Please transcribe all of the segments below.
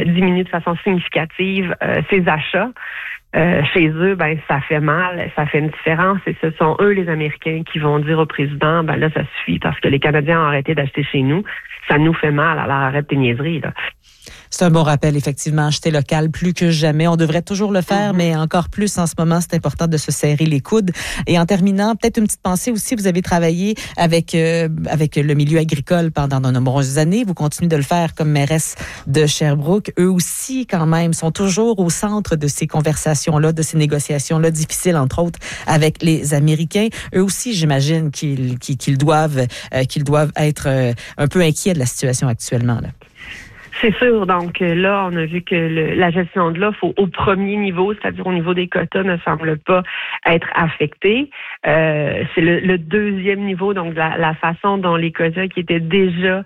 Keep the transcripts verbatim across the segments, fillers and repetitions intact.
diminuent de façon significative euh, ses achats. Euh, chez eux, ben ça fait mal, ça fait une différence et ce sont eux, les Américains, qui vont dire au président, ben là, ça suffit parce que les Canadiens ont arrêté d'acheter chez nous. Ça nous fait mal, alors arrête tes niaiseries, là. C'est un bon rappel, effectivement. Acheter local plus que jamais. On devrait toujours le faire, mm-hmm. mais encore plus en ce moment, c'est important de se serrer les coudes. Et en terminant, peut-être une petite pensée aussi. Vous avez travaillé avec euh, avec le milieu agricole pendant de nombreuses années. Vous continuez de le faire comme mairesse de Sherbrooke. Eux aussi, quand même, sont toujours au centre de ces conversations-là, de ces négociations-là difficiles, entre autres, avec les Américains. Eux aussi, j'imagine qu'ils, qu'ils, qu'ils doivent euh, qu'ils doivent être euh, un peu inquiets de la situation actuellement, là. C'est sûr. Donc là, on a vu que le, la gestion de l'offre au, au premier niveau, c'est-à-dire au niveau des quotas, ne semble pas être affectée. Euh, c'est le, le deuxième niveau, donc la, la façon dont les quotas qui étaient déjà,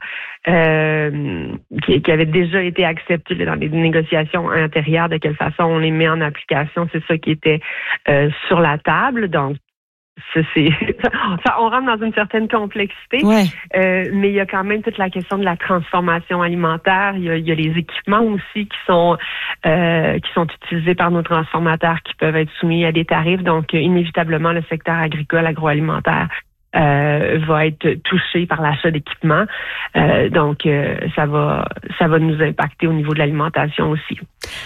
euh, qui, qui avaient déjà été acceptés dans les négociations intérieures, de quelle façon on les met en application, c'est ça qui était euh, sur la table. Donc Ça, c'est, ça, on rentre dans une certaine complexité, ouais. euh, mais il y a quand même toute la question de la transformation alimentaire. Il y a, il y a les équipements aussi qui sont euh, qui sont utilisés par nos transformateurs qui peuvent être soumis à des tarifs. Donc, inévitablement, le secteur agricole, agroalimentaire euh, va être touché par l'achat d'équipements. Euh, donc, euh, ça va ça va nous impacter au niveau de l'alimentation aussi.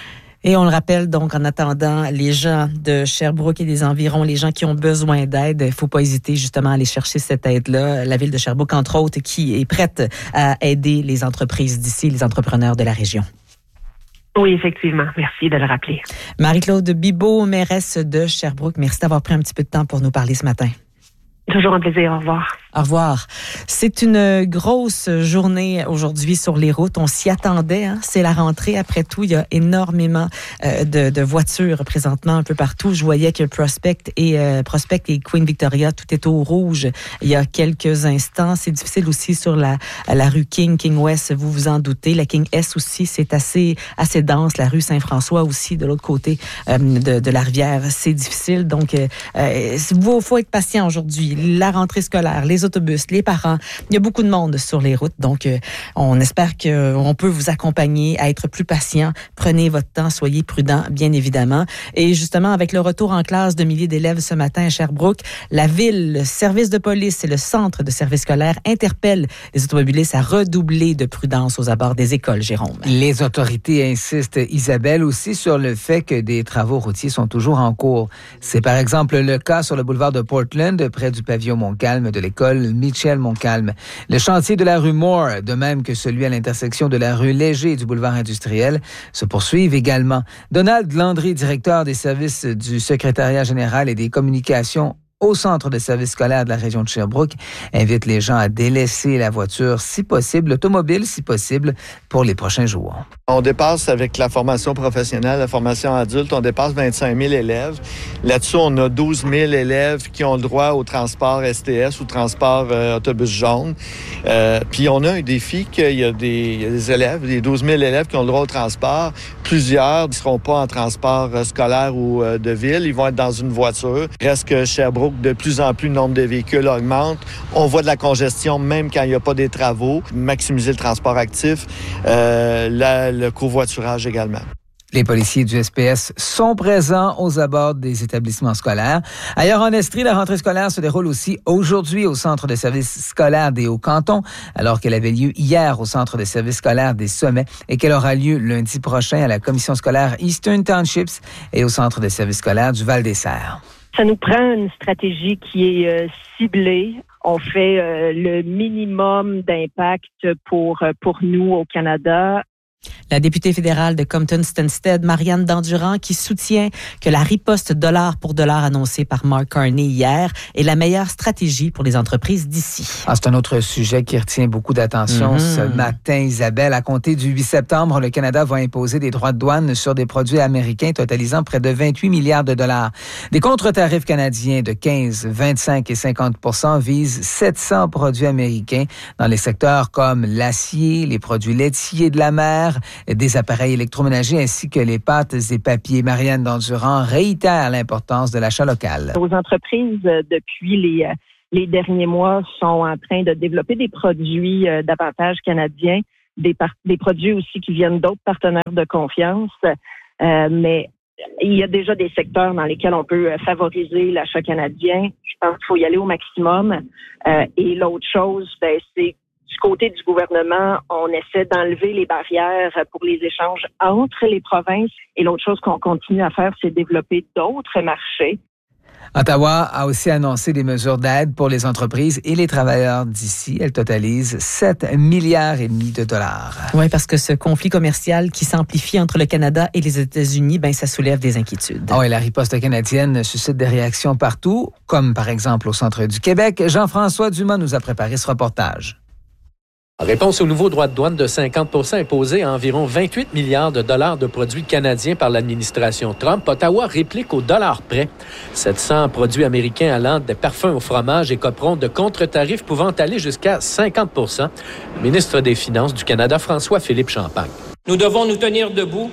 Et on le rappelle, donc, en attendant, les gens de Sherbrooke et des environs, les gens qui ont besoin d'aide, il ne faut pas hésiter justement à aller chercher cette aide-là. La ville de Sherbrooke, entre autres, qui est prête à aider les entreprises d'ici, les entrepreneurs de la région. Oui, effectivement. Merci de le rappeler. Marie-Claude Bibeau, mairesse de Sherbrooke, merci d'avoir pris un petit peu de temps pour nous parler ce matin. Toujours un plaisir. Au revoir. Au revoir. C'est une grosse journée aujourd'hui sur les routes. On s'y attendait. Hein? C'est la rentrée. Après tout, il y a énormément euh, de, de voitures présentement un peu partout. Je voyais que Prospect et euh, Prospect et Queen Victoria, tout est au rouge il y a quelques instants. C'est difficile aussi sur la, la rue King, King West, vous vous en doutez. La King S aussi, c'est assez, assez dense. La rue Saint-François aussi, de l'autre côté euh, de, de la rivière, c'est difficile. Donc, il euh, faut, faut être patient aujourd'hui. La rentrée scolaire, les autobus, les parents. Il y a beaucoup de monde sur les routes. Donc, euh, on espère qu'on peut vous accompagner à être plus patient. Prenez votre temps, soyez prudents, bien évidemment. Et justement, avec le retour en classe de milliers d'élèves ce matin à Sherbrooke, la ville, le service de police et le centre de service scolaire interpellent les automobilistes à redoubler de prudence aux abords des écoles, Jérôme. Les autorités insistent, Isabelle, aussi sur le fait que des travaux routiers sont toujours en cours. C'est par exemple le cas sur le boulevard de Portland, près du pavillon Montcalm de l'école Michel Montcalm. Le chantier de la rue Moore, de même que celui à l'intersection de la rue Léger et du boulevard industriel, se poursuivent également. Donald Landry, directeur des services du secrétariat général et des communications au centre de services scolaires de la région de Sherbrooke, invite les gens à délaisser la voiture si possible, l'automobile si possible, pour les prochains jours. On dépasse avec la formation professionnelle, la formation adulte, on dépasse vingt-cinq mille élèves. Là-dessus, on a douze mille élèves qui ont le droit au transport S T S ou transport euh, autobus jaune. Euh, puis on a un défi qu'il y a des, il y a des élèves, des douze mille élèves qui ont le droit au transport. Plusieurs ne seront pas en transport euh, scolaire ou euh, de ville, ils vont être dans une voiture. Reste que Sherbrooke, de plus en plus, le nombre de véhicules augmente. On voit de la congestion même quand il n'y a pas des travaux. Maximiser le transport actif, euh, la, le covoiturage également. Les policiers du S P S sont présents aux abords des établissements scolaires. Ailleurs en Estrie, la rentrée scolaire se déroule aussi aujourd'hui au Centre de services scolaires des Hauts-Cantons, alors qu'elle avait lieu hier au Centre de services scolaires des Sommets et qu'elle aura lieu lundi prochain à la commission scolaire Eastern Townships et au Centre de services scolaires du Val-des-Serres. Ça nous prend une stratégie qui est euh, ciblée. On fait euh, le minimum d'impact pour, pour nous au Canada. La députée fédérale de Compton-Stanstead, Marianne Dandurand, qui soutient que la riposte dollar pour dollar annoncée par Mark Carney hier est la meilleure stratégie pour les entreprises d'ici. Ah, c'est un autre sujet qui retient beaucoup d'attention mm-hmm. ce matin, Isabelle. À compter du huit septembre, le Canada va imposer des droits de douane sur des produits américains totalisant près de vingt-huit milliards de dollars. Des contre-tarifs canadiens de quinze, vingt-cinq et cinquante pour cent visent sept cents produits américains dans les secteurs comme l'acier, les produits laitiers de la mer, des appareils électroménagers ainsi que les pâtes et papiers. Marianne Dandurand réitère l'importance de l'achat local. Nos entreprises, depuis les, les derniers mois, sont en train de développer des produits euh, davantage canadiens. des, par- des produits aussi qui viennent d'autres partenaires de confiance. Euh, mais il y a déjà des secteurs dans lesquels on peut favoriser l'achat canadien. Je pense qu'il faut y aller au maximum. Euh, et l'autre chose, ben, c'est du côté du gouvernement, on essaie d'enlever les barrières pour les échanges entre les provinces. Et l'autre chose qu'on continue à faire, c'est développer d'autres marchés. Ottawa a aussi annoncé des mesures d'aide pour les entreprises et les travailleurs d'ici. Elles totalisent sept milliards et demi de dollars. Oui, parce que ce conflit commercial qui s'amplifie entre le Canada et les États-Unis, ben ça soulève des inquiétudes. Oh, et la riposte canadienne suscite des réactions partout, comme par exemple au centre du Québec. Jean-François Dumas nous a préparé ce reportage. En réponse au nouveau droit de douane de cinquante pour cent imposé à environ vingt-huit milliards de dollars de produits canadiens par l'administration Trump, Ottawa réplique au dollar près. sept cents produits américains allant des parfums au fromage écoperont de contre-tarifs pouvant aller jusqu'à cinquante pour cent. Le ministre des Finances du Canada, François-Philippe Champagne. Nous devons nous tenir debout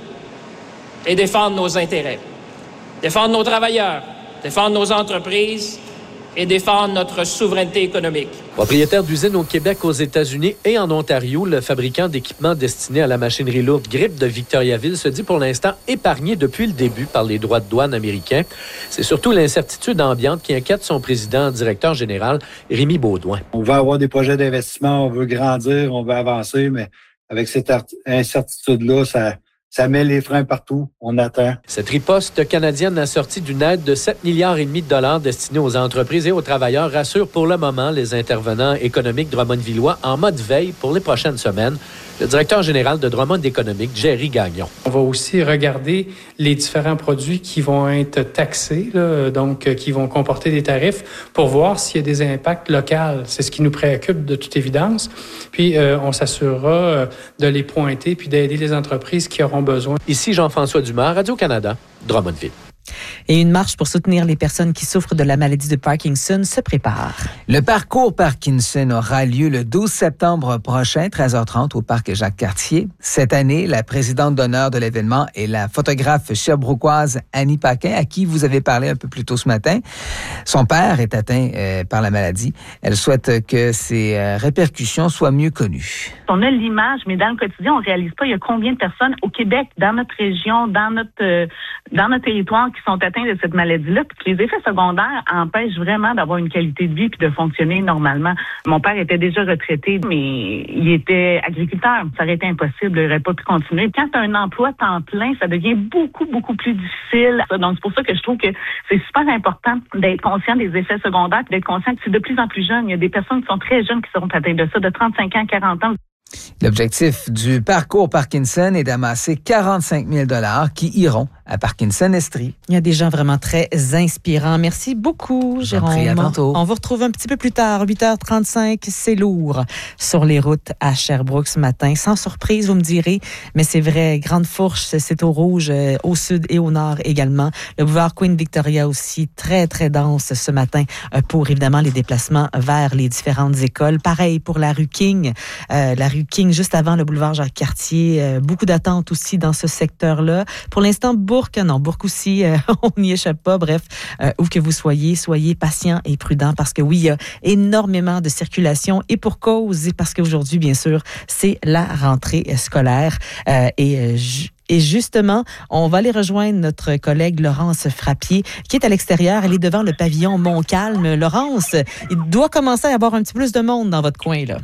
et défendre nos intérêts, défendre nos travailleurs, défendre nos entreprises et défendre notre souveraineté économique. Propriétaire d'usines au Québec, aux États-Unis et en Ontario, le fabricant d'équipements destinés à la machinerie lourde Grip de Victoriaville se dit pour l'instant épargné depuis le début par les droits de douane américains. C'est surtout l'incertitude ambiante qui inquiète son président directeur général, Rémi Baudouin. On veut avoir des projets d'investissement, on veut grandir, on veut avancer, mais avec cette incertitude-là, ça... Ça met les freins partout. On attend. Cette riposte canadienne assortie d'une aide de sept milliards et demi de dollars destinée aux entreprises et aux travailleurs rassure pour le moment les intervenants économiques drummondvillois en mode veille pour les prochaines semaines. Le directeur général de Drummond Économique, Jerry Gagnon. On va aussi regarder les différents produits qui vont être taxés, là, donc euh, qui vont comporter des tarifs, pour voir s'il y a des impacts locaux. C'est ce qui nous préoccupe de toute évidence. Puis, euh, on s'assurera euh, de les pointer puis d'aider les entreprises qui auront besoin. Ici Jean-François Dumas, Radio-Canada, Drummondville. Et une marche pour soutenir les personnes qui souffrent de la maladie de Parkinson se prépare. Le parcours Parkinson aura lieu le douze septembre prochain, treize heures trente, au parc Jacques-Cartier. Cette année, la présidente d'honneur de l'événement est la photographe sherbrookoise Annie Paquin, à qui vous avez parlé un peu plus tôt ce matin. Son père est atteint euh, par la maladie. Elle souhaite que ses euh, répercussions soient mieux connues. On a l'image, mais dans le quotidien, on ne réalise pas il y a combien de personnes au Québec, dans notre région, dans notre euh, dans notre territoire qui sont atteints de cette maladie-là, puis que les effets secondaires empêchent vraiment d'avoir une qualité de vie puis de fonctionner normalement. Mon père était déjà retraité, mais il était agriculteur. Ça aurait été impossible, il n'aurait pas pu continuer. Quand tu as un emploi temps plein, ça devient beaucoup, beaucoup plus difficile. Donc, c'est pour ça que je trouve que c'est super important d'être conscient des effets secondaires puis d'être conscient que c'est de plus en plus jeune. Il y a des personnes qui sont très jeunes qui seront atteintes de ça, de trente-cinq ans, quarante ans. L'objectif du parcours Parkinson est d'amasser quarante-cinq mille dollars qui iront à Parkinson Estrie. Il y a des gens vraiment très inspirants. Merci beaucoup, Jérôme. À tantôt. On vous retrouve un petit peu plus tard, huit heures trente-cinq. C'est lourd sur les routes à Sherbrooke ce matin. Sans surprise, vous me direz, mais c'est vrai, Grande Fourche, c'est au rouge, euh, au sud et au nord également. Le boulevard Queen Victoria aussi, très, très dense ce matin euh, pour évidemment les déplacements vers les différentes écoles. Pareil pour la rue King, euh, la rue King juste avant le boulevard Jacques-Cartier. Euh, beaucoup d'attentes aussi dans ce secteur-là. Pour l'instant, Bourg, non, Bourg aussi, euh, on n'y échappe pas. Bref, euh, où que vous soyez, soyez patients et prudents parce que oui, il y a énormément de circulation et pour cause, parce qu'aujourd'hui, bien sûr, c'est la rentrée scolaire. Euh, et euh, ju- Et justement, on va aller rejoindre notre collègue Laurence Frappier, qui est à l'extérieur. Elle est devant le pavillon Montcalm. Laurence, il doit commencer à y avoir un petit peu plus de monde dans votre coin, là.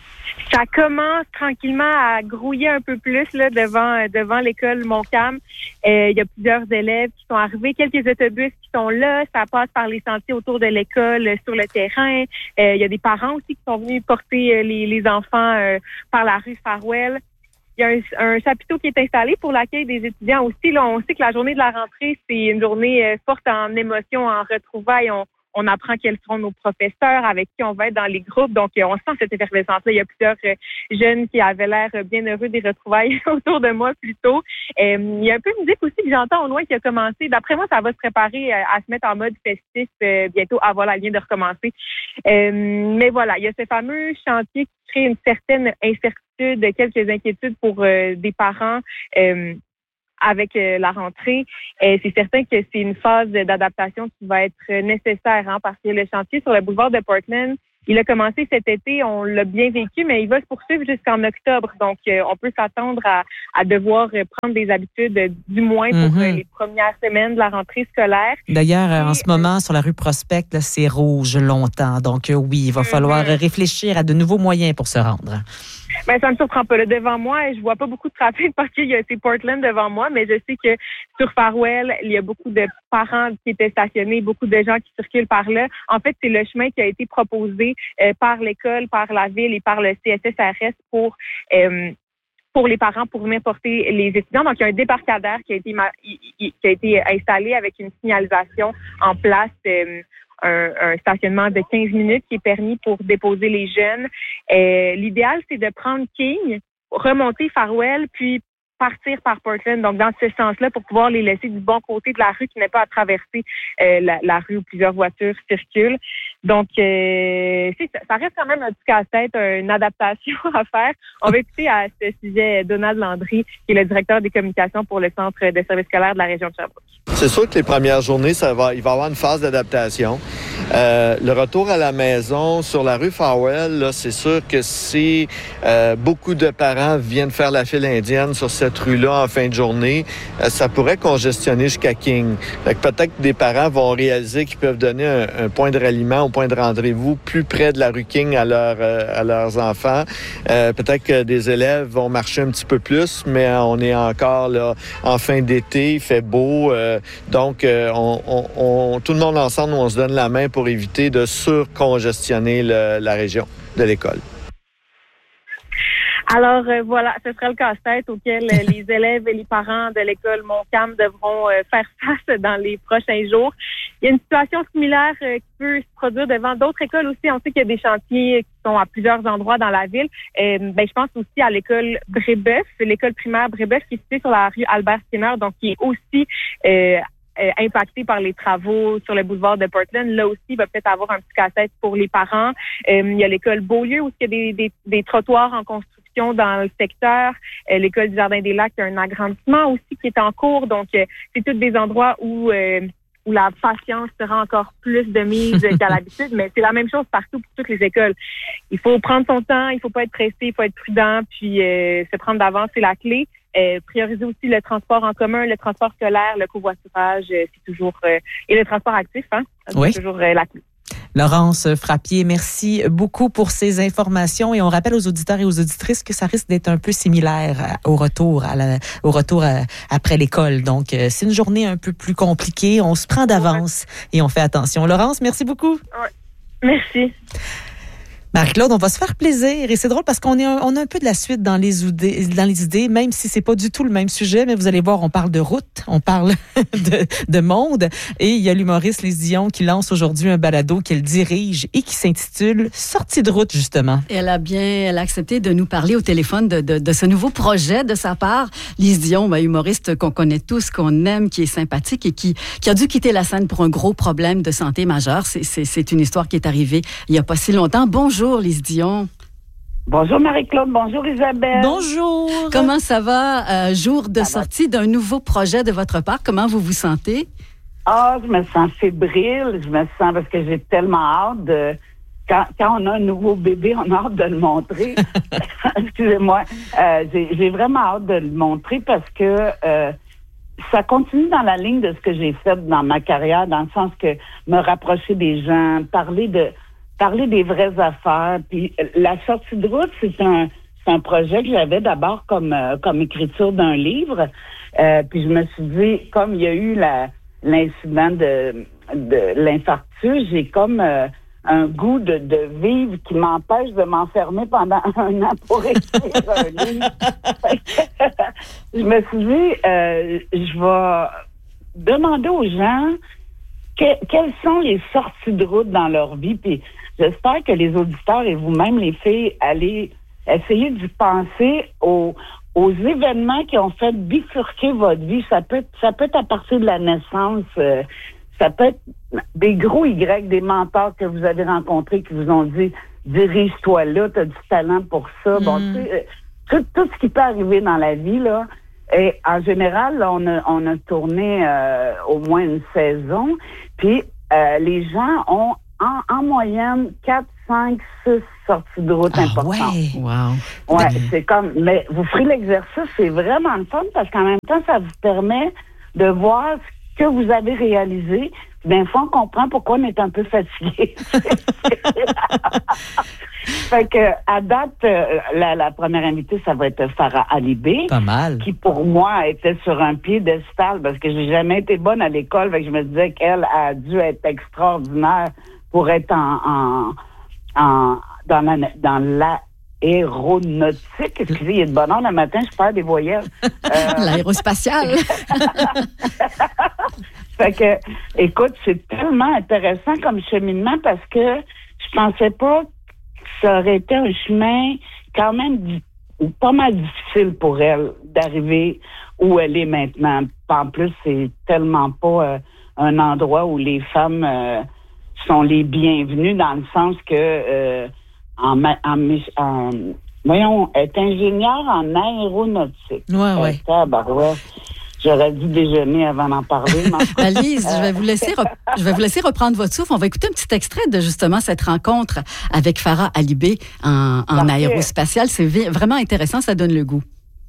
Ça commence tranquillement à grouiller un peu plus là devant devant l'école Montcalm. Euh, il y a plusieurs élèves qui sont arrivés, quelques autobus qui sont là. Ça passe par les sentiers autour de l'école, euh, sur le terrain. Euh, il y a des parents aussi qui sont venus porter euh, les, les enfants euh, par la rue Farwell. Il y a un, un chapiteau qui est installé pour l'accueil des étudiants aussi. Là, on sait que la journée de la rentrée, c'est une journée euh, forte en émotions, en retrouvailles. On, On apprend quels seront nos professeurs, avec qui on va être dans les groupes. Donc, on sent cette effervescence-là. Il y a plusieurs euh, jeunes qui avaient l'air bien heureux des retrouvailles autour de moi plus tôt. Euh, il y a un peu de musique aussi que j'entends au loin qui a commencé. D'après moi, ça va se préparer à, à se mettre en mode festif euh, bientôt. Ah voilà, elle vient de recommencer. Euh, mais voilà, il y a ce fameux chantier qui crée une certaine incertitude, quelques inquiétudes pour euh, des parents. Euh, avec euh, la rentrée. Euh, c'est certain que c'est une phase d'adaptation qui va être nécessaire hein, parce que le chantier sur le boulevard de Portland, il a commencé cet été, on l'a bien vécu, mais il va se poursuivre jusqu'en octobre. Donc, euh, on peut s'attendre à, à devoir prendre des habitudes, euh, du moins pour mm-hmm. euh, les premières semaines de la rentrée scolaire. D'ailleurs, Et, en ce moment, euh, sur la rue Prospect, là, c'est rouge longtemps. Donc, euh, oui, il va mm-hmm. falloir réfléchir à de nouveaux moyens pour se rendre. Ben, ça me surprend pas. Là, devant moi, je vois pas beaucoup de trafic parce qu'il y a c'est Portland devant moi, mais je sais que sur Farwell, il y a beaucoup de parents qui étaient stationnés, beaucoup de gens qui circulent par là. En fait, c'est le chemin qui a été proposé euh, par l'école, par la ville et par le C S S R S pour euh, pour les parents pour venir porter les étudiants. Donc, il y a un débarcadère qui a été qui a été installé avec une signalisation en place. Euh, Un, un stationnement de quinze minutes qui est permis pour déposer les jeunes. Euh, l'idéal, c'est de prendre King, remonter Farwell, puis partir par Portland, donc dans ce sens-là, pour pouvoir les laisser du bon côté de la rue qui n'est pas à traverser euh, la, la rue où plusieurs voitures circulent. Donc, euh, c'est, ça reste quand même un petit casse-tête, une adaptation à faire. On va écouter à ce sujet Donald Landry, qui est le directeur des communications pour le Centre de services scolaires de la région de Sherbrooke. C'est sûr que les premières journées, ça va, il va y avoir une phase d'adaptation. Euh, le retour à la maison sur la rue Farwell, là, c'est sûr que si euh, beaucoup de parents viennent faire la file indienne sur cette rue-là en fin de journée, euh, ça pourrait congestionner jusqu'à King. Fait que peut-être que des parents vont réaliser qu'ils peuvent donner un, un point de ralliement, un point de rendez-vous plus près de la rue King à, leur, euh, à leurs enfants. Euh, peut-être que des élèves vont marcher un petit peu plus, mais on est encore là en fin d'été, il fait beau. Euh, donc, euh, on, on, on, tout le monde ensemble, on se donne la main pour éviter de surcongestionner le, la région de l'école. Alors euh, voilà, ce sera le casse-tête auquel euh, les élèves et les parents de l'école Montcalm devront euh, faire face dans les prochains jours. Il y a une situation similaire euh, qui peut se produire devant d'autres écoles aussi. On sait qu'il y a des chantiers qui sont à plusieurs endroits dans la ville. Euh, ben, je pense aussi à l'école Brébeuf, l'école primaire Brébeuf qui est située sur la rue Albert Skinner, donc qui est aussi euh, Euh, impacté par les travaux sur le boulevard de Portland. Là aussi, il va peut-être avoir un petit casse-tête pour les parents. Euh, il y a l'école Beaulieu où il y a des, des, des trottoirs en construction dans le secteur. Euh, l'école du Jardin des Lacs, il y a un agrandissement aussi qui est en cours. Donc, euh, c'est tous des endroits où... Euh, où la patience sera encore plus de mise qu'à l'habitude, mais c'est la même chose partout pour toutes les écoles. Il faut prendre son temps, il faut pas être pressé, il faut être prudent, puis euh, se prendre d'avance, c'est la clé. Euh, prioriser aussi le transport en commun, le transport scolaire, le covoiturage, euh, c'est toujours... Euh, et le transport actif, hein, c'est oui. toujours euh, la clé. Laurence Frappier, merci beaucoup pour ces informations et on rappelle aux auditeurs et aux auditrices que ça risque d'être un peu similaire au retour à la, au retour à, après l'école. Donc, c'est une journée un peu plus compliquée. On se prend d'avance et on fait attention. Laurence, merci beaucoup. Ouais. Merci. Marie-Claude, on va se faire plaisir et c'est drôle parce qu'on est un, on a un peu de la suite dans les idées, dans les idées, même si c'est pas du tout le même sujet, mais vous allez voir, on parle de route, on parle de, de monde et il y a l'humoriste Lise Dion qui lance aujourd'hui un balado qu'elle dirige et qui s'intitule Sortie de route, justement. Elle a bien, elle a accepté de nous parler au téléphone de, de, de ce nouveau projet de sa part. Lise Dion, ben, humoriste qu'on connaît tous, qu'on aime, qui est sympathique et qui, qui a dû quitter la scène pour un gros problème de santé majeur. C'est, c'est, c'est une histoire qui est arrivée il y a pas si longtemps. Bonjour. Bonjour, Lise Dion. Bonjour, Marie-Claude. Bonjour, Isabelle. Bonjour. Comment ça va, euh, jour de ça sortie va. D'un nouveau projet de votre part? Comment vous vous sentez? Ah, je me sens fébrile. Je me sens parce que j'ai tellement hâte de... Quand, quand on a un nouveau bébé, on a hâte de le montrer. Excusez-moi. Euh, j'ai, j'ai vraiment hâte de le montrer parce que euh, ça continue dans la ligne de ce que j'ai fait dans ma carrière, dans le sens que me rapprocher des gens, parler de... parler des vraies affaires. Puis la sortie de route, c'est un c'est un projet que j'avais d'abord comme euh, comme écriture d'un livre. Euh, puis je me suis dit, comme il y a eu la l'incident de de l'infarctus, j'ai comme euh, un goût de, de vivre qui m'empêche de m'enfermer pendant un an pour écrire un livre. Je me suis dit, euh, je vais demander aux gens que, quelles sont les sorties de route dans leur vie. Puis j'espère que les auditeurs et vous-même, les filles, allez essayer d'y penser aux, aux événements qui ont fait bifurquer votre vie. Ça peut être, ça peut être à partir de la naissance. Euh, ça peut être des gros Y, des mentors que vous avez rencontrés qui vous ont dit « dirige-toi là, tu as du talent pour ça. Mm. » Bon, tu sais, tout, tout ce qui peut arriver dans la vie, là. Et en général, là, on a, on a tourné euh, au moins une saison. Puis euh, les gens ont en, en moyenne quatre, cinq, six sorties de route Ah, importantes. ouais. Wow. Ouais, c'est comme, mais vous ferez l'exercice, c'est vraiment le fun parce qu'en même temps, ça vous permet de voir ce que vous avez réalisé. D'un fois, on comprend pourquoi on est un peu fatigué. Fait que, à date, euh, la, la première invitée, ça va être Farah Alibé. Pas mal. Qui, pour moi, était sur un piédestal parce que j'ai jamais été bonne à l'école. Fait que je me disais qu'elle a dû être extraordinaire pour être en, en, en dans la, dans la aéronautique. Excusez, il y a de bonne heure le matin, je perds des voyelles. Euh... L'aérospatiale. Fait que, écoute, c'est tellement intéressant comme cheminement parce que je pensais pas que ça aurait été un chemin quand même di- pas mal difficile pour elle d'arriver où elle est maintenant. En plus, c'est tellement pas euh, un endroit où les femmes euh, sont les bienvenues dans le sens que euh, en, ma- en, en voyons, elle est ingénieure en aéronautique. Ouais, ouais. Ah, bah, ouais. J'aurais dû déjeuner avant d'en parler. Lise, je vais vous laisser rep- je vais vous laisser reprendre votre souffle. On va écouter un petit extrait de justement cette rencontre avec Farah Alibé en, en aérospatial. C'est vi- vraiment intéressant, ça donne le goût.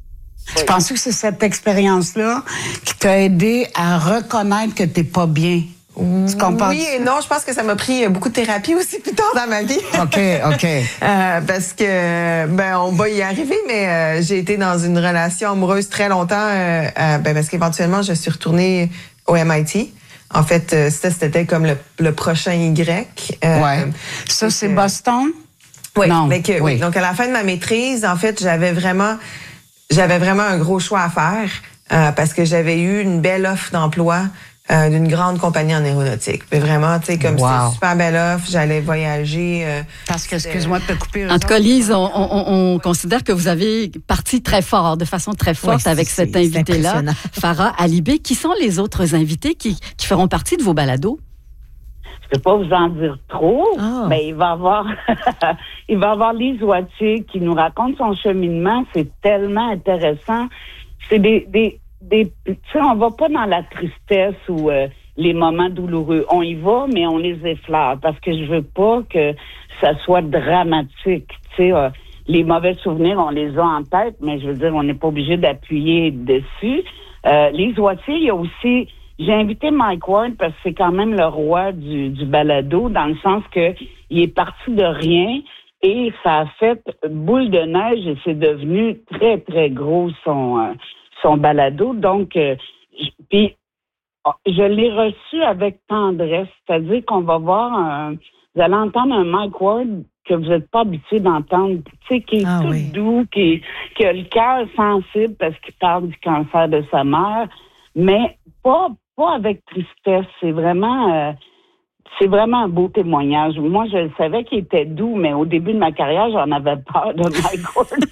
Je pense que c'est cette expérience-là qui t'a aidé à reconnaître que t'es pas bien. Tu comprends? Oui et non, je pense que ça m'a pris beaucoup de thérapie aussi plus tard dans ma vie. OK, OK. euh, parce que, ben, on va y arriver, mais euh, j'ai été dans une relation amoureuse très longtemps, euh, euh, ben, parce qu'éventuellement, je suis retournée au M I T. En fait, euh, ça, c'était comme le, le prochain Y. Euh, ouais. Ça, c'est que, Boston? Oui, non. Mais que, oui. Donc, à la fin de ma maîtrise, en fait, j'avais vraiment, j'avais vraiment un gros choix à faire euh, parce que j'avais eu une belle offre d'emploi Euh, d'une grande compagnie en aéronautique. Mais vraiment, tu sais, comme wow. C'était une super belle offre, j'allais voyager. Euh, Parce que, excuse-moi de te couper. En tout cas, Lise, on, on, on considère que vous avez parti très fort, de façon très forte oui, avec cet invité-là, Farah Alibé. Qui sont les autres invités qui, qui feront partie de vos balados? Je ne peux pas vous en dire trop, oh. mais il va y avoir, il va y avoir Lise Wattier qui nous raconte son cheminement. C'est tellement intéressant. C'est des, des Des, tu sais, on va pas dans la tristesse ou euh, les moments douloureux. On y va, mais on les effleure parce que je veux pas que ça soit dramatique. Tu sais, euh, les mauvais souvenirs, on les a en tête, mais je veux dire, on n'est pas obligé d'appuyer dessus. Euh, Lise Wattier, il y a aussi... J'ai invité Mike Ward parce que c'est quand même le roi du, du balado, dans le sens que il est parti de rien et ça a fait boule de neige et c'est devenu très, très gros son... Euh, son balado. Donc, euh, puis je l'ai reçu avec tendresse. C'est-à-dire qu'on va voir un... Vous allez entendre un Mike Ward que vous n'êtes pas habitué d'entendre, tu sais, qui est ah, tout oui. doux, qui, qui a le cœur sensible parce qu'il parle du cancer de sa mère, mais pas, pas avec tristesse. C'est vraiment... Euh, C'est vraiment un beau témoignage. Moi, je le savais qu'il était doux, mais au début de ma carrière, j'en avais peur de Mike Ward.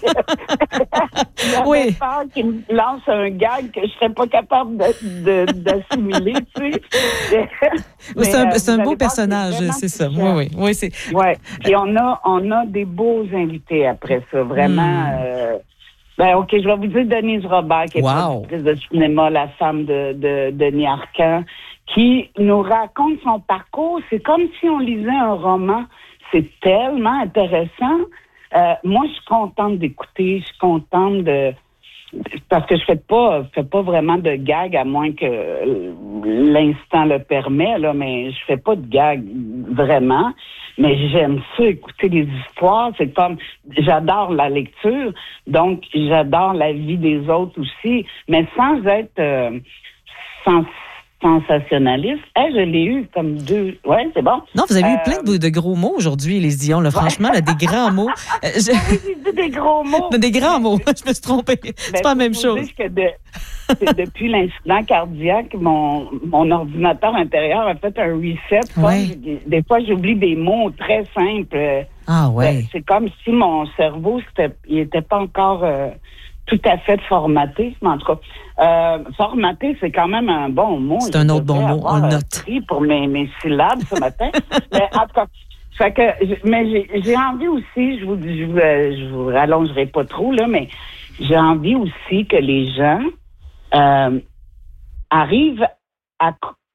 J'avais oui. peur qu'il me lance un gag que je serais pas capable de, de, d'assimiler, tu sais. Mais, c'est un, c'est un beau personnage, c'est, c'est ça. Oui, oui. oui c'est... Ouais. Et on a, on a des beaux invités après ça, vraiment. Mm. Euh... Ben, OK, je vais vous dire Denise Robert, qui est wow. productrice de cinéma, la femme de, de, de Denis Arcand, qui nous raconte son parcours. C'est comme si on lisait un roman. C'est tellement intéressant. Euh, moi, je suis contente d'écouter. Je suis contente de... Parce que je fais pas, je fais pas vraiment de gag, à moins que l'instant le permet, là, mais je fais pas de gag vraiment. Mais j'aime ça, écouter des histoires. C'est comme... J'adore la lecture, donc j'adore la vie des autres aussi, mais sans être... Euh, sans sensationnaliste. Hey, je l'ai eu comme deux... Ouais, c'est bon. Non, vous avez euh... eu plein de, de gros mots aujourd'hui, les Dion. Là, franchement, là, des grands mots. Euh, je... Oui, j'ai dit des gros mots. Des grands mots. Je me suis trompée. Ben, c'est pas la même chose. Que de... depuis l'incident cardiaque, mon, mon ordinateur intérieur a fait un reset. Ouais. Des fois, j'oublie des mots très simples. Ah ouais. C'est comme si mon cerveau, c'était, il n'était pas encore... Euh, tout à fait formaté, mais en tout cas, euh, formaté, c'est quand même un bon mot. C'est un autre bon mot, on le note. Pour mes, mes syllabes ce matin. Mais en tout cas, fait que, mais j'ai, j'ai envie aussi, je vous, je vous, je vous rallongerai pas trop, là, mais j'ai envie aussi que les gens euh, arrivent à,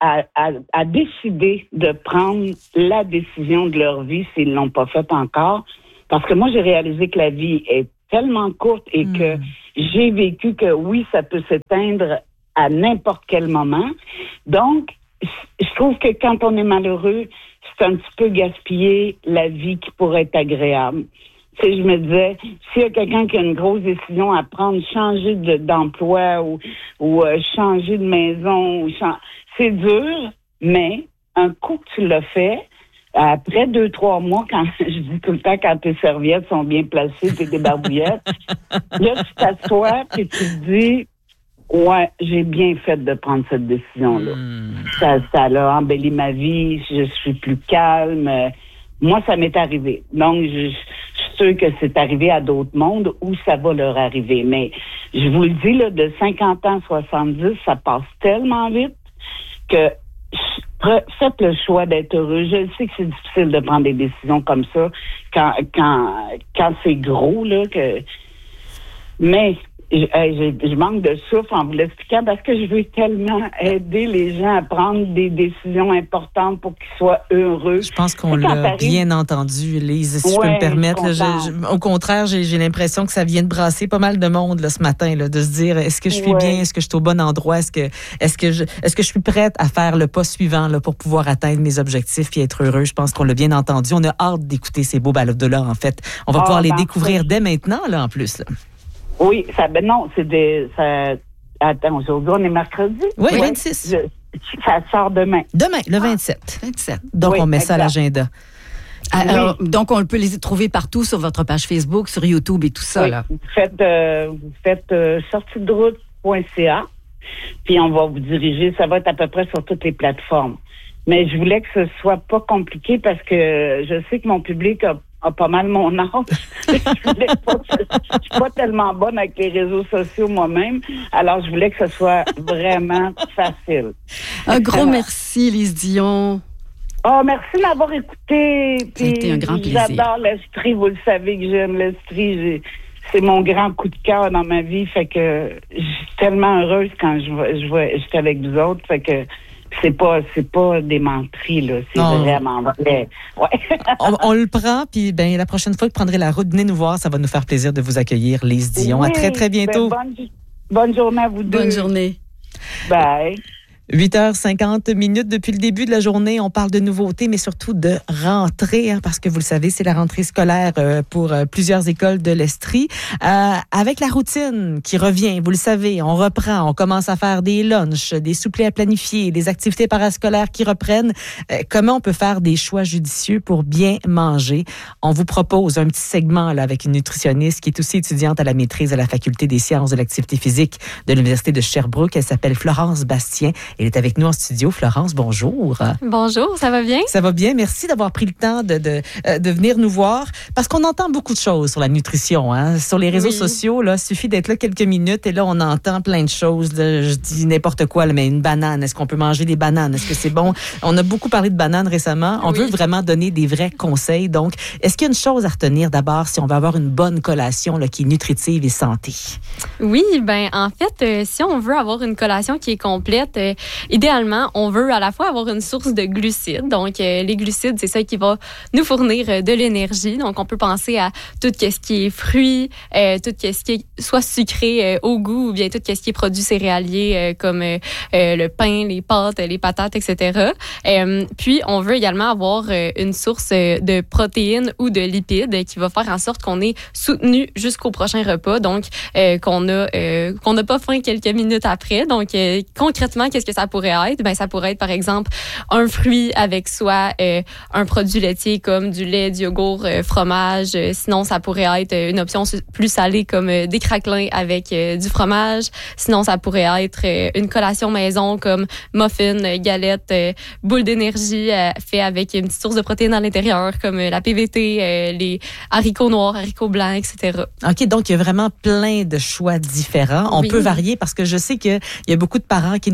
à, à, à décider de prendre la décision de leur vie s'ils l'ont pas fait encore. Parce que moi, j'ai réalisé que la vie est tellement courte et mmh. que j'ai vécu que oui, ça peut s'éteindre à n'importe quel moment. Donc, je trouve que quand on est malheureux, c'est un petit peu gaspiller la vie qui pourrait être agréable. Tu sais, je me disais, s'il y a quelqu'un qui a une grosse décision à prendre, changer de, d'emploi ou, ou euh, changer de maison, ou cha- c'est dur, mais un coup que tu l'as fait, après deux, trois mois, quand je dis tout le temps, quand tes serviettes sont bien placées, tes débarbouillettes, là, tu t'assois et tu te dis, ouais, j'ai bien fait de prendre cette décision-là. Mm. Ça, ça a embelli ma vie, je suis plus calme. Moi, ça m'est arrivé. Donc, je, je suis sûre que c'est arrivé à d'autres mondes où ça va leur arriver. Mais je vous le dis, là, de cinquante ans à soixante-dix, ça passe tellement vite que faites le choix d'être heureux. Je sais que c'est difficile de prendre des décisions comme ça quand, quand, quand c'est gros, là, que, mais je, je, je manque de souffle en vous l'expliquant parce que je veux tellement aider les gens à prendre des décisions importantes pour qu'ils soient heureux. Je pense qu'on l'a bien entendu, Lise, si ouais, je peux me permettre. Là, je, je, au contraire, j'ai, j'ai l'impression que ça vient de brasser pas mal de monde là, ce matin, là, de se dire, est-ce que je suis ouais. bien, est-ce que je suis au bon endroit, est-ce que, est-ce que, je, est-ce que je suis prête à faire le pas suivant là, pour pouvoir atteindre mes objectifs et être heureux. Je pense qu'on l'a bien entendu. On a hâte d'écouter ces beaux balados-là, en fait. On va oh, pouvoir les découvrir fait. dès maintenant, là, en plus. Là. Oui, ça, ben non, c'est des, ça, attends, aujourd'hui, on est mercredi? Oui, oui. vingt-six. Je, ça sort demain. Demain, le vingt-sept. Ah, vingt-sept. Donc, oui, on met exact. ça à l'agenda. Alors, oui. Donc, on peut les trouver partout sur votre page Facebook, sur YouTube et tout ça, oui. là. Vous faites, euh, vous faites euh, sortie de route point c a, puis on va vous diriger, ça va être à peu près sur toutes les plateformes. Mais je voulais que ce soit pas compliqué parce que je sais que mon public a a pas mal mon âge. je voulais pas, je suis pas tellement bonne avec les réseaux sociaux moi-même, alors je voulais que ce soit vraiment facile. Un gros alors, merci, Lise Dion. Oh, merci de m'avoir écouté. Ça a été un grand plaisir. J'adore l'Estrie, vous le savez que j'aime l'Estrie. J'ai, c'est mon grand coup de cœur dans ma vie, fait que je suis tellement heureuse quand je vois, je vois, j'étais avec vous autres, fait que c'est pas, c'est pas des menteries, là. C'est non. vraiment vrai. Ouais. on, on le prend, puis ben, la prochaine fois que vous prendrez la route, venez nous voir. Ça va nous faire plaisir de vous accueillir, Lise Dion. Oui, à très, très bientôt. Ben, bonne, bonne journée à vous deux. Bonne journée. Bye. huit heures cinquante minutes depuis le début de la journée. On parle de nouveautés, mais surtout de rentrée, hein, parce que vous le savez, c'est la rentrée scolaire euh, pour euh, plusieurs écoles de l'Estrie. Euh, avec la routine qui revient, vous le savez, on reprend, on commence à faire des lunchs, des soupers à planifier, des activités parascolaires qui reprennent. Euh, comment on peut faire des choix judicieux pour bien manger? On vous propose un petit segment là, avec une nutritionniste qui est aussi étudiante à la maîtrise à la Faculté des sciences de l'activité physique de l'Université de Sherbrooke. Elle s'appelle Florence Bastien. Elle est avec nous en studio. Florence, bonjour. Bonjour, ça va bien? Ça va bien. Merci d'avoir pris le temps de, de, de venir nous voir parce qu'on entend beaucoup de choses sur la nutrition. Hein? Sur les réseaux oui. sociaux, là, il suffit d'être là quelques minutes et là, on entend plein de choses. Là, je dis n'importe quoi, là, mais une banane, est-ce qu'on peut manger des bananes? Est-ce que c'est bon? On a beaucoup parlé de bananes récemment. On oui. veut vraiment donner des vrais conseils. Donc, est-ce qu'il y a une chose à retenir d'abord si on veut avoir une bonne collation là, qui est nutritive et santé? Oui, ben en fait, euh, si on veut avoir une collation qui est complète, euh, idéalement, on veut à la fois avoir une source de glucides. Donc, euh, les glucides, c'est ça qui va nous fournir euh, de l'énergie. Donc, on peut penser à tout ce qui est fruits, euh, tout ce qui est soit sucré euh, au goût ou bien tout ce qui est produits céréaliers euh, comme euh, euh, le pain, les pâtes, les patates, et cetera. Euh, puis, on veut également avoir euh, une source euh, de protéines ou de lipides qui va faire en sorte qu'on est soutenu jusqu'au prochain repas. Donc, euh, qu'on a euh, qu'on n'a pas faim quelques minutes après. Donc, euh, concrètement, qu'est-ce que ça pourrait être? Ben, ça pourrait être, par exemple, un fruit avec soit euh, un produit laitier comme du lait, du yogourt, euh, fromage. Euh, sinon, ça pourrait être une option plus salée comme euh, des craquelins avec euh, du fromage. Sinon, ça pourrait être euh, une collation maison comme muffins, galettes, euh, boules d'énergie euh, fait avec une petite source de protéines à l'intérieur comme euh, la P V T, euh, les haricots noirs, haricots blancs, et cetera. OK, donc il y a vraiment plein de choix différents. On oui. peut varier parce que je sais qu'il y a beaucoup de parents qui nous écoutent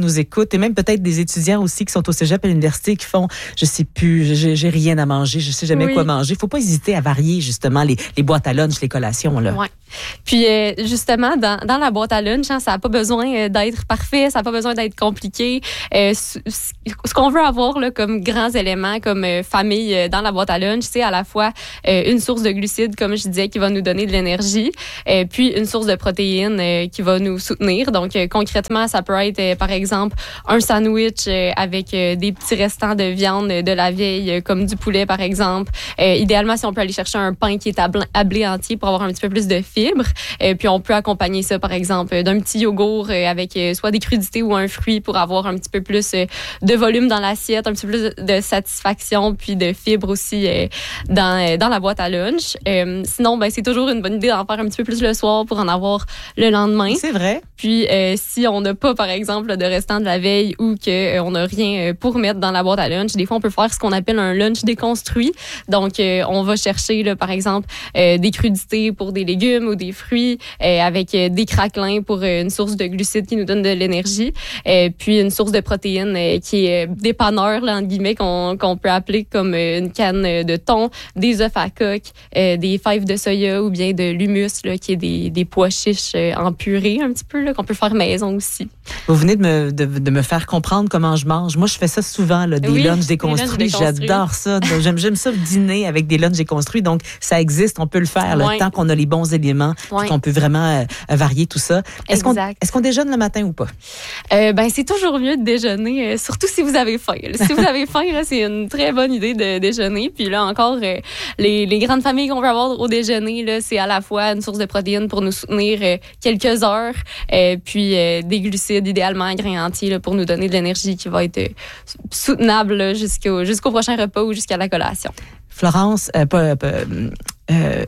écoute, et même peut-être des étudiants aussi qui sont au cégep et à l'université qui font, je sais plus, j'ai, j'ai rien à manger, je sais jamais oui. quoi manger. Faut pas hésiter à varier justement les, les boîtes à lunch, les collations là. Ouais. Puis euh, justement dans, dans la boîte à lunch, hein, ça n'a pas besoin d'être parfait, ça n'a pas besoin d'être compliqué. Euh, ce, ce qu'on veut avoir là comme grands éléments, comme euh, famille euh, dans la boîte à lunch, c'est à la fois euh, une source de glucides, comme je disais, qui va nous donner de l'énergie, euh, puis une source de protéines euh, qui va nous soutenir. Donc euh, concrètement, ça peut être euh, par exemple un sandwich euh, avec euh, des petits restants de viande de la veille, euh, comme du poulet par exemple. Euh, idéalement, si on peut aller chercher un pain qui est à, bl- à blé entier pour avoir un petit peu plus de fibres. Euh, puis on peut accompagner ça par exemple d'un petit yogourt euh, avec euh, soit des crudités ou un fruit pour avoir un petit peu plus euh, de volume dans l'assiette, un petit peu plus de satisfaction puis de fibres aussi euh, dans, euh, dans la boîte à lunch. Euh, sinon, ben, c'est toujours une bonne idée d'en faire un petit peu plus le soir pour en avoir le lendemain. C'est vrai. Puis euh, si on n'a pas par exemple de restant de la veille ou qu'on euh, n'a rien pour mettre dans la boîte à lunch, des fois on peut faire ce qu'on appelle un lunch déconstruit. Donc euh, on va chercher là, par exemple euh, des crudités pour des légumes ou des fruits euh, avec euh, des craquelins pour euh, une source de glucides qui nous donne de l'énergie, euh, puis une source de protéines euh, qui est euh, dépanneur là, entre guillemets qu'on, qu'on peut appeler comme euh, une canne de thon, des œufs à coque, euh, des fèves de soya ou bien de l'humus là, qui est des, des pois chiches euh, en purée un petit peu là, qu'on peut faire maison aussi. Vous venez de me, de, de me faire comprendre comment je mange. Moi, je fais ça souvent, là, des oui, lunchs déconstruits. déconstruits. J'adore ça. J'aime, j'aime ça dîner avec des lunchs déconstruits. Donc, ça existe, on peut le faire là, ouais. tant qu'on a les bons éléments, ouais. qu'on peut vraiment euh, varier tout ça. Est-ce qu'on, est-ce qu'on déjeune le matin ou pas? Euh, ben, c'est toujours mieux de déjeuner, euh, surtout si vous avez faim. Si vous avez faim, là, c'est une très bonne idée de déjeuner. Puis là, encore, euh, les, les grandes familles qu'on veut avoir au déjeuner, là, c'est à la fois une source de protéines pour nous soutenir euh, quelques heures, euh, puis euh, des glucides, idéalement à grains entiers, là, pour nous donner de l'énergie qui va être euh, soutenable là, jusqu'au, jusqu'au prochain repas ou jusqu'à la collation. Florence, euh, pas, pas, euh,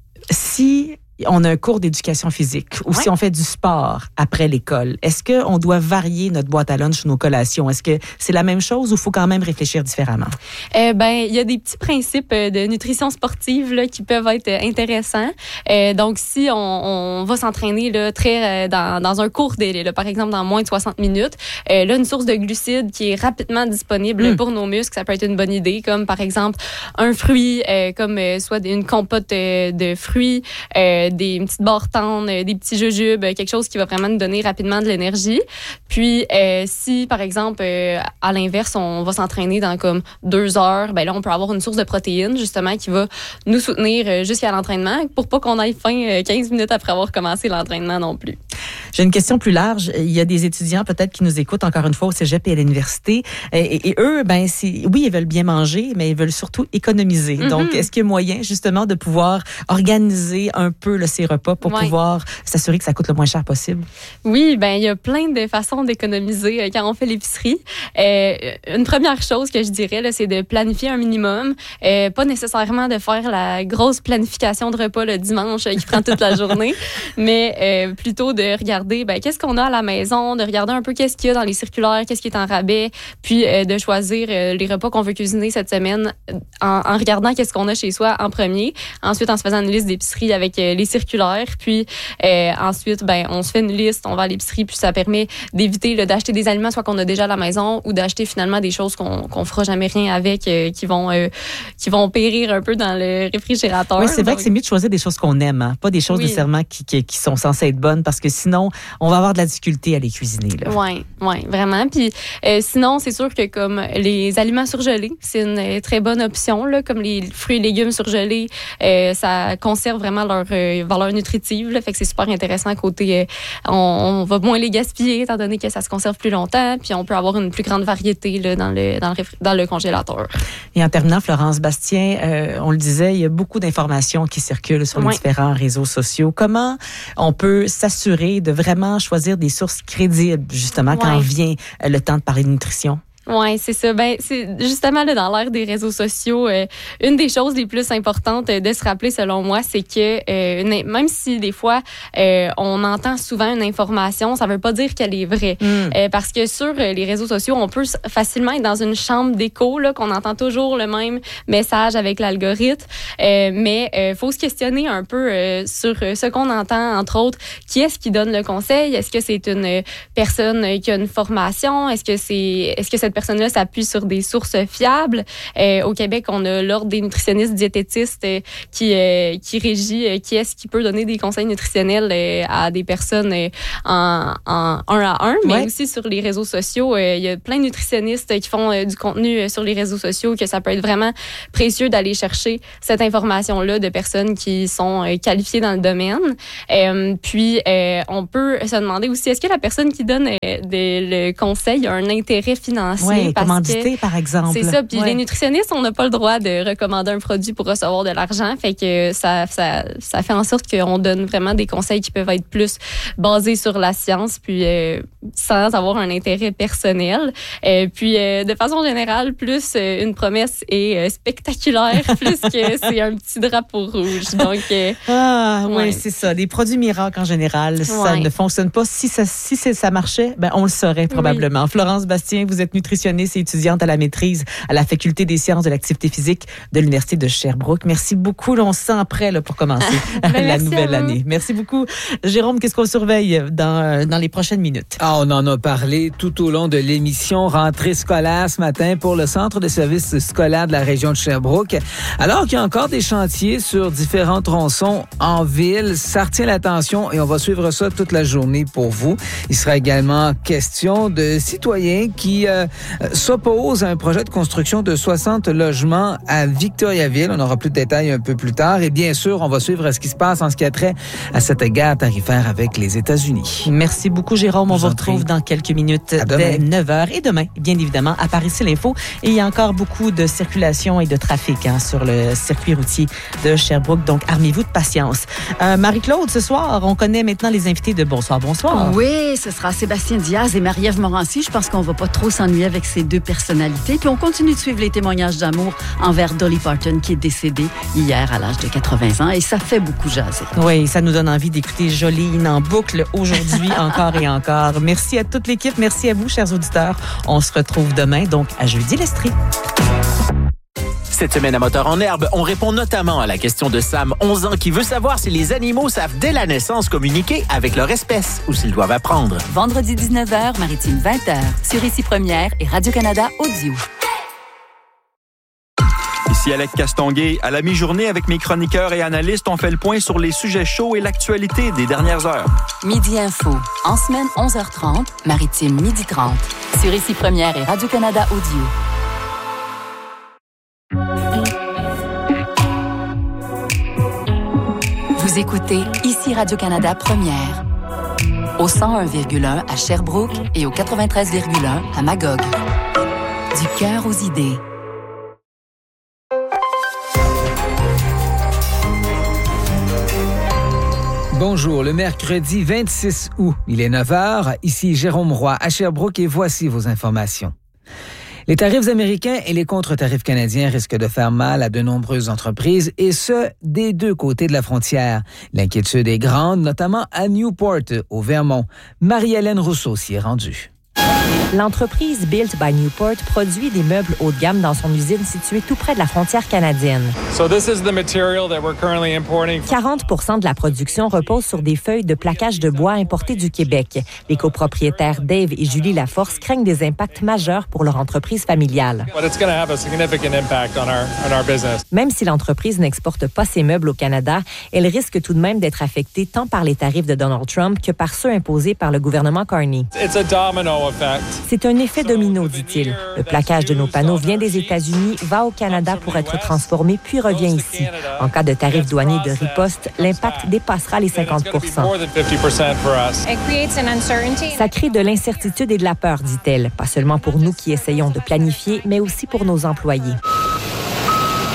si on a un cours d'éducation physique ou ouais. si on fait du sport après l'école, est-ce qu'on doit varier notre boîte à lunch ou nos collations? Est-ce que c'est la même chose ou il faut quand même réfléchir différemment? Euh, ben, il y a des petits principes de nutrition sportive là, qui peuvent être intéressants. Euh, donc, si on, on va s'entraîner là, très, euh, dans, dans un court délai, là, par exemple dans moins de soixante minutes, euh, là, une source de glucides qui est rapidement disponible mmh. pour nos muscles, ça peut être une bonne idée, comme par exemple un fruit, euh, comme euh, soit une compote euh, de fruits, euh, des petites barres tendres, des petits jujubes, quelque chose qui va vraiment nous donner rapidement de l'énergie. Puis, euh, si, par exemple, euh, à l'inverse, on va s'entraîner dans comme deux heures, ben là, on peut avoir une source de protéines, justement, qui va nous soutenir jusqu'à l'entraînement pour pas qu'on aille faim quinze minutes après avoir commencé l'entraînement non plus. J'ai une question plus large. Il y a des étudiants peut-être qui nous écoutent encore une fois au cégep et à l'université. Et, et, et eux, ben, c'est, oui, ils veulent bien manger, mais ils veulent surtout économiser. Mm-hmm. Donc, est-ce qu'il y a moyen justement de pouvoir organiser un peu là, ces repas pour ouais. pouvoir s'assurer que ça coûte le moins cher possible? Oui, ben il y a plein de façons d'économiser euh, quand on fait l'épicerie. Euh, une première chose que je dirais, là, c'est de planifier un minimum. Euh, pas nécessairement de faire la grosse planification de repas le dimanche euh, qui prend toute la journée, mais euh, plutôt de regarder ben, qu'est-ce qu'on a à la maison, de regarder un peu qu'est-ce qu'il y a dans les circulaires, qu'est-ce qui est en rabais, puis euh, de choisir euh, les repas qu'on veut cuisiner cette semaine en, en regardant qu'est-ce qu'on a chez soi en premier. Ensuite, en se faisant une liste d'épicerie avec euh, les circulaires. Puis euh, ensuite, ben, on se fait une liste, on va à l'épicerie, puis ça permet d'éviter là, d'acheter des aliments soit qu'on a déjà à la maison ou d'acheter finalement des choses qu'on qu'on fera jamais rien avec, euh, qui vont euh, qui vont périr un peu dans le réfrigérateur. Oui, c'est vrai Donc, que c'est mieux de choisir des choses qu'on aime, hein? Pas des choses oui. nécessairement qui, qui, qui sont censées être bonnes, parce que sinon, on va avoir de la difficulté à les cuisiner. Oui, oui, vraiment. Puis euh, sinon, c'est sûr que comme les aliments surgelés, c'est une très bonne option, là, comme les fruits et légumes surgelés, euh, ça conserve vraiment leur euh, valeur nutritive, là, fait que c'est super intéressant côté, euh, on, on va moins les gaspiller étant donné que ça se conserve plus longtemps, puis on peut avoir une plus grande variété là, dans, le, dans, le, dans le congélateur. Et en terminant, Florence Bastien, euh, on le disait, il y a beaucoup d'informations qui circulent sur les ouais. différents réseaux sociaux. Comment on peut s'assurer de vraiment choisir des sources crédibles, justement, ouais. quand vient le temps de parler de nutrition? Oui, c'est ça. Ben, c'est justement là, dans l'ère des réseaux sociaux, euh, une des choses les plus importantes de se rappeler, selon moi, c'est que euh, une, même si des fois euh, on entend souvent une information, ça ne veut pas dire qu'elle est vraie. Mm. Euh, parce que sur les réseaux sociaux, on peut facilement être dans une chambre d'écho, là, qu'on entend toujours le même message avec l'algorithme. Euh, mais il euh, faut se questionner un peu euh, sur ce qu'on entend, entre autres. Qui est-ce qui donne le conseil? Est-ce que c'est une personne qui a une formation? Est-ce que c'est, est-ce que cette personne-là s'appuie sur des sources fiables? Euh, au Québec, on a l'Ordre des nutritionnistes diététistes euh, qui, euh, qui régit euh, qui est-ce qui peut donner des conseils nutritionnels euh, à des personnes euh, en, en un à un, mais ouais. aussi sur les réseaux sociaux. Euh, il y a plein de nutritionnistes qui font euh, du contenu euh, sur les réseaux sociaux, que ça peut être vraiment précieux d'aller chercher cette information-là de personnes qui sont euh, qualifiées dans le domaine. Euh, puis, euh, on peut se demander aussi, est-ce que la personne qui donne euh, de, le conseil a un intérêt financier? Oui, commandité, par exemple. C'est ça. Puis ouais. les nutritionnistes, on n'a pas le droit de recommander un produit pour recevoir de l'argent. Fait que ça, ça, ça fait en sorte qu'on donne vraiment des conseils qui peuvent être plus basés sur la science, puis euh, sans avoir un intérêt personnel. Euh, puis, euh, de façon générale, plus euh, une promesse est euh, spectaculaire, plus que c'est un petit drapeau rouge. Donc, euh, ah, ouais. oui, c'est ça. Les produits miracles, en général, ça ouais. ne fonctionne pas. Si ça, si ça marchait, ben, on le saurait probablement. Oui. Florence Bastien, vous êtes nutritionniste et étudiante à la maîtrise à la Faculté des sciences de l'activité physique de l'Université de Sherbrooke. Merci beaucoup. Là, on se sent prêt là, pour commencer ben, la nouvelle année. Merci beaucoup. Jérôme, qu'est-ce qu'on surveille dans, dans les prochaines minutes? Ah, on en a parlé tout au long de l'émission Rentrée scolaire ce matin pour le Centre de services scolaires de la région de Sherbrooke. Alors qu'il y a encore des chantiers sur différents tronçons en ville, ça retient l'attention et on va suivre ça toute la journée pour vous. Il sera également question de citoyens qui euh, s'opposent à un projet de construction de soixante logements à Victoriaville. On aura plus de détails un peu plus tard. Et bien sûr, on va suivre ce qui se passe en ce qui a trait à cette guerre tarifaire avec les États-Unis. Merci beaucoup, Jérôme. On vous retrouve dans quelques minutes dès neuf heures. Et demain, bien évidemment, à Paris, c'est l'info. Et il y a encore beaucoup de circulation et de trafic hein, sur le circuit routier de Sherbrooke. Donc, armez-vous de patience. Euh, Marie-Claude, ce soir, on connaît maintenant les invités de Bonsoir, bonsoir. Oui, ce sera Sébastien Diaz et Marie-Ève Morancy. Je pense qu'on va pas trop s'ennuyer avec ces deux personnalités. Puis on continue de suivre les témoignages d'amour envers Dolly Parton, qui est décédée hier à l'âge de quatre-vingts ans. Et ça fait beaucoup jaser. Oui, ça nous donne envie d'écouter Jolene en boucle aujourd'hui, encore et encore. Merci à toute l'équipe. Merci à vous, chers auditeurs. On se retrouve demain, donc à jeudi l'Estrie. Cette semaine à Moteur en herbe, on répond notamment à la question de Sam, onze ans, qui veut savoir si les animaux savent dès la naissance communiquer avec leur espèce ou s'ils doivent apprendre. Vendredi dix-neuf heures, Maritime vingt heures, sur Ici Première et Radio-Canada Audio. Ici Alec Castonguay. À la mi-journée, avec mes chroniqueurs et analystes, on fait le point sur les sujets chauds et l'actualité des dernières heures. Midi Info. En semaine, onze heures trente, Maritime midi trente. Sur Ici Première et Radio-Canada Audio. Vous écoutez Ici Radio-Canada Première. Au cent un virgule un à Sherbrooke et au quatre-vingt-treize virgule un à Magog. Du cœur aux idées. Bonjour, le mercredi vingt-six août, il est neuf heures. Ici Jérôme Roy à Sherbrooke et voici vos informations. Les tarifs américains et les contre-tarifs canadiens risquent de faire mal à de nombreuses entreprises, et ce, des deux côtés de la frontière. L'inquiétude est grande, notamment à Newport, au Vermont. Marie-Hélène Rousseau s'y est rendue. L'entreprise Built by Newport produit des meubles haut de gamme dans son usine située tout près de la frontière canadienne. So this is the material that we're currently importing. quarante pour cent de la production repose sur des feuilles de plaquage de bois importées du Québec. Les copropriétaires Dave et Julie Laforce craignent des impacts majeurs pour leur entreprise familiale. But it's going to have a significant impact on our, on our business. Même si l'entreprise n'exporte pas ses meubles au Canada, elle risque tout de même d'être affectée tant par les tarifs de Donald Trump que par ceux imposés par le gouvernement Carney. It's a domino effect. C'est un effet domino, dit-il. Le plaquage de nos panneaux vient des États-Unis, va au Canada pour être transformé, puis revient ici. En cas de tarifs douaniers de riposte, l'impact dépassera les cinquante pour cent. Ça crée de l'incertitude et de la peur, dit-elle, pas seulement pour nous qui essayons de planifier, mais aussi pour nos employés.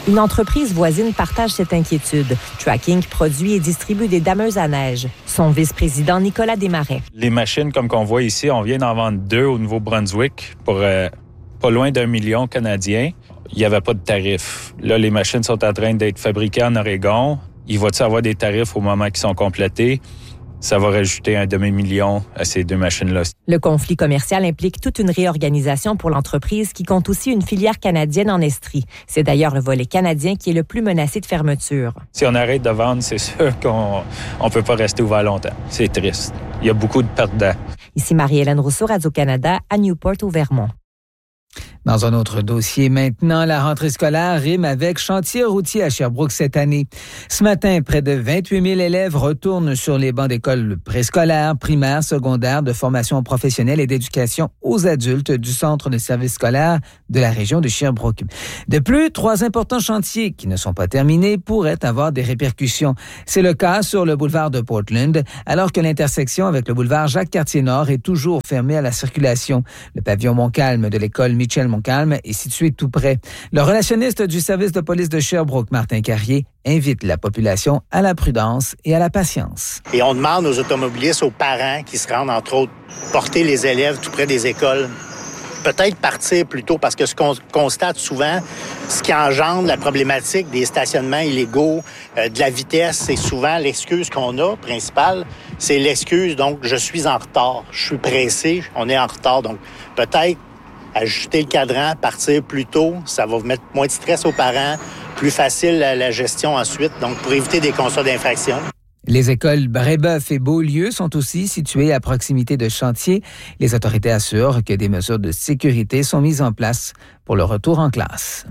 Une entreprise voisine partage cette inquiétude. Tracking produit et distribue des dameuses à neige. Son vice-président, Nicolas Desmarais. Les machines, comme qu'on voit ici, on vient d'en vendre deux au Nouveau-Brunswick pour euh, pas loin d'un million canadien. Il n'y avait pas de tarif. Là, les machines sont en train d'être fabriquées en Oregon. Il va-t-il avoir des tarifs au moment qu'ils sont complétés? Ça va rajouter un demi-million à ces deux machines-là. Le conflit commercial implique toute une réorganisation pour l'entreprise qui compte aussi une filière canadienne en Estrie. C'est d'ailleurs le volet canadien qui est le plus menacé de fermeture. Si on arrête de vendre, c'est sûr qu'on ne peut pas rester ouvert longtemps. C'est triste. Il y a beaucoup de perdants. Ici Marie-Hélène Rousseau, Radio-Canada, à Newport, au Vermont. Dans un autre dossier maintenant, la rentrée scolaire rime avec chantier routier à Sherbrooke cette année. Ce matin, près de vingt-huit mille élèves retournent sur les bancs d'écoles préscolaires, primaires, secondaires, de formation professionnelle et d'éducation aux adultes du Centre de services scolaires de la région de Sherbrooke. De plus, trois importants chantiers qui ne sont pas terminés pourraient avoir des répercussions. C'est le cas sur le boulevard de Portland, alors que l'intersection avec le boulevard Jacques-Cartier-Nord est toujours fermée à la circulation. Le pavillon Montcalm de l'école Mitchell Montcalm est situé tout près. Le relationniste du service de police de Sherbrooke, Martin Carrier, invite la population à la prudence et à la patience. Et on demande aux automobilistes, aux parents qui se rendent, entre autres, porter les élèves tout près des écoles. Peut-être partir plus tôt, parce que ce qu'on constate souvent, ce qui engendre la problématique des stationnements illégaux, euh, de la vitesse, c'est souvent l'excuse qu'on a, principale, c'est l'excuse, donc, je suis en retard, je suis pressé, on est en retard. Donc, peut-être ajuster le cadran, partir plus tôt, ça va vous mettre moins de stress aux parents, plus facile la, la gestion ensuite, donc pour éviter des constats d'infraction. Les écoles Brébeuf et Beaulieu sont aussi situées à proximité de chantiers. Les autorités assurent que des mesures de sécurité sont mises en place pour le retour en classe.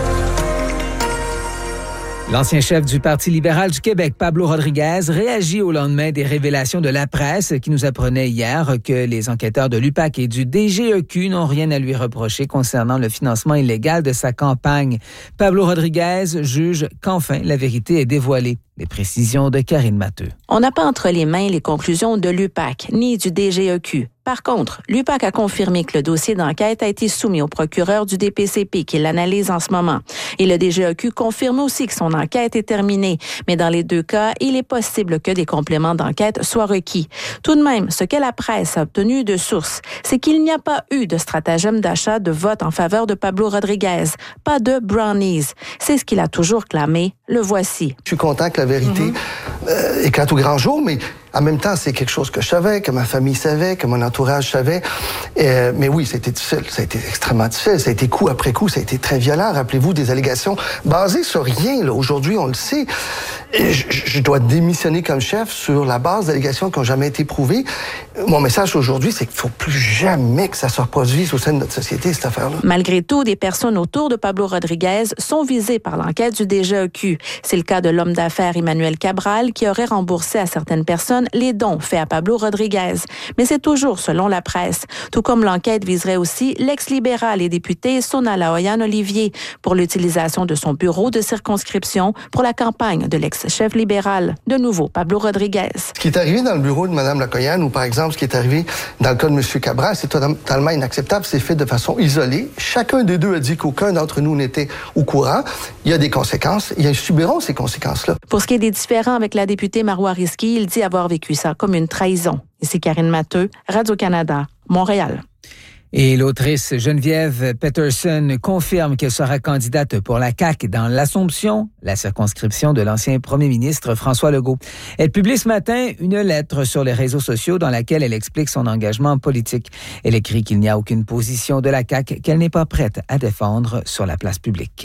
L'ancien chef du Parti libéral du Québec, Pablo Rodriguez, réagit au lendemain des révélations de la presse qui nous apprenait hier que les enquêteurs de l'U P A C et du D G E Q n'ont rien à lui reprocher concernant le financement illégal de sa campagne. Pablo Rodriguez juge qu'enfin la vérité est dévoilée. Les précisions de Karine Matteux. On n'a pas entre les mains les conclusions de l'U P A C ni du D G E Q. Par contre, l'U P A C a confirmé que le dossier d'enquête a été soumis au procureur du D P C P qui l'analyse en ce moment. Et le D G E Q confirme aussi que son enquête est terminée. Mais dans les deux cas, il est possible que des compléments d'enquête soient requis. Tout de même, ce que la presse a obtenu de source, c'est qu'il n'y a pas eu de stratagème d'achat de vote en faveur de Pablo Rodriguez. Pas de brownies. C'est ce qu'il a toujours clamé. Le voici. Je suis content que la vérité mm-hmm. euh, éclate au grand jour, mais en même temps, c'est quelque chose que je savais, que ma famille savait, que mon entourage savait. Euh, mais oui, ça a été difficile. Ça a été extrêmement difficile. Ça a été coup après coup. Ça a été très violent. Rappelez-vous des allégations basées sur rien. Là. Aujourd'hui, on le sait. Je, je dois démissionner comme chef sur la base d'allégations qui n'ont jamais été prouvées. Mon message aujourd'hui, c'est qu'il ne faut plus jamais que ça se reproduise au sein de notre société, cette affaire-là. Malgré tout, des personnes autour de Pablo Rodriguez sont visées par l'enquête du D G E Q. C'est le cas de l'homme d'affaires Emmanuel Cabral qui aurait remboursé à certaines personnes les dons faits à Pablo Rodriguez. Mais c'est toujours selon la presse. Tout comme l'enquête viserait aussi l'ex-libéral et député Sonala Oyan-Olivier pour l'utilisation de son bureau de circonscription pour la campagne de l'ex-chef libéral. De nouveau, Pablo Rodriguez. Ce qui est arrivé dans le bureau de Mme Lacoyan ou par exemple ce qui est arrivé dans le cas de M. Cabral, c'est totalement inacceptable. C'est fait de façon isolée. Chacun des deux a dit qu'aucun d'entre nous n'était au courant. Il y a des conséquences. Ils subiront ces conséquences-là. Pour ce qui est des différends avec la députée Marois Risky, il dit avoir vécu ça comme une trahison. Ici Karine Matteux, Radio-Canada, Montréal. Et l'autrice Geneviève Peterson confirme qu'elle sera candidate pour la C A Q dans l'Assomption, la circonscription de l'ancien premier ministre François Legault. Elle publie ce matin une lettre sur les réseaux sociaux dans laquelle elle explique son engagement politique. Elle écrit qu'il n'y a aucune position de la C A Q qu'elle n'est pas prête à défendre sur la place publique.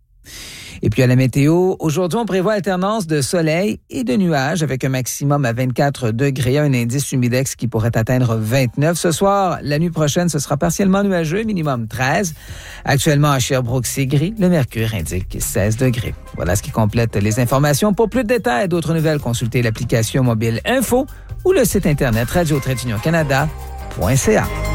Et puis à la météo, aujourd'hui, on prévoit alternance de soleil et de nuages avec un maximum à vingt-quatre degrés, un indice humidex qui pourrait atteindre vingt-neuf. Ce soir, la nuit prochaine, ce sera partiellement nuageux, minimum treize. Actuellement, à Sherbrooke, c'est gris. Le mercure indique seize degrés. Voilà ce qui complète les informations. Pour plus de détails et d'autres nouvelles, consultez l'application mobile Info ou le site Internet radio tiret union canada point c a.